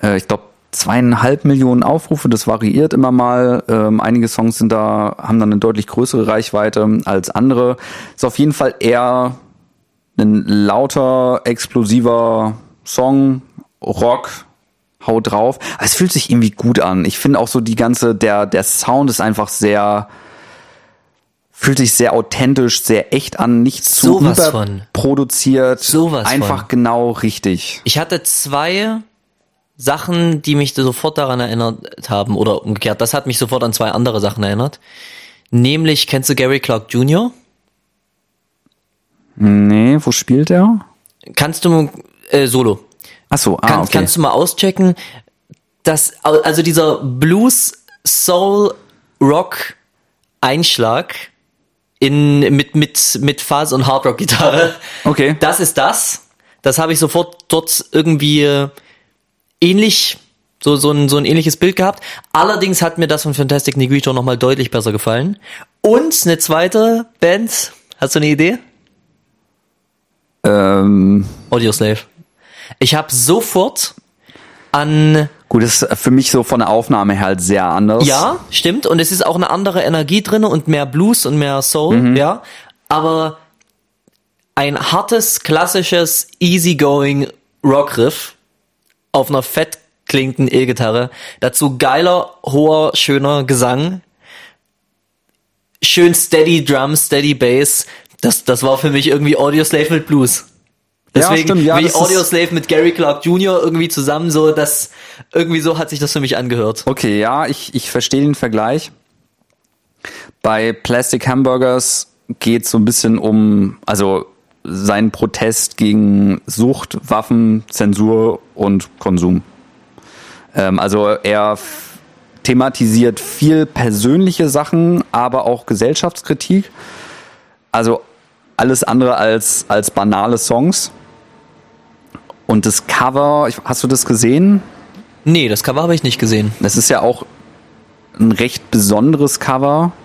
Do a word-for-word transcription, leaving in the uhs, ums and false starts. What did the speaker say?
äh, ich glaube, zweieinhalb Millionen Aufrufe, das variiert immer mal. Ähm, einige Songs sind da, haben dann eine deutlich größere Reichweite als andere. Ist auf jeden Fall eher ein lauter, explosiver Song, Rock, hau drauf. Aber es fühlt sich irgendwie gut an. Ich finde auch so die ganze, der, der Sound ist einfach sehr, fühlt sich sehr authentisch, sehr echt an, nicht zu überproduziert. Sowas einfach von. genau richtig. Ich hatte zwei Sachen, die mich sofort daran erinnert haben, oder umgekehrt, das hat mich sofort an zwei andere Sachen erinnert. Nämlich, kennst du Gary Clark Junior? Nee, wo spielt er? Kannst du, äh, Solo. Ach so, ah, Kann, okay. Kannst du mal auschecken, dass, also dieser Blues, Soul, Rock Einschlag in, mit, mit, mit Fuzz und Hard Rock Gitarre. Okay. Das ist das. Das habe ich sofort dort irgendwie ähnlich, so, so ein, so ein ähnliches Bild gehabt. Allerdings hat mir das von Fantastic Negrito nochmal deutlich besser gefallen. Und eine zweite Band, hast du eine Idee? Ähm. Audioslave. Ich habe sofort an... Gut, das ist für mich so von der Aufnahme her halt sehr anders. Ja, stimmt. Und es ist auch eine andere Energie drin und mehr Blues und mehr Soul, mhm. ja. Aber ein hartes, klassisches, easygoing Rockriff auf einer fett klingenden E-Gitarre. Dazu geiler, hoher, schöner Gesang. Schön steady Drums, steady Bass. Das, das war für mich irgendwie Audioslave mit Blues. Deswegen ja, stimmt, ja, wie Audioslave mit Gary Clark Junior irgendwie zusammen, so das irgendwie so hat sich das für mich angehört. Okay, ja, ich ich verstehe den Vergleich. Bei Plastic Hamburgers geht es so ein bisschen um, also seinen Protest gegen Sucht, Waffen, Zensur und Konsum. Ähm, also er f- thematisiert viel persönliche Sachen, aber auch Gesellschaftskritik. Also alles andere als als banale Songs. Und das Cover, hast du das gesehen? Nee, das Cover habe ich nicht gesehen. Das ist ja auch ein recht besonderes Cover.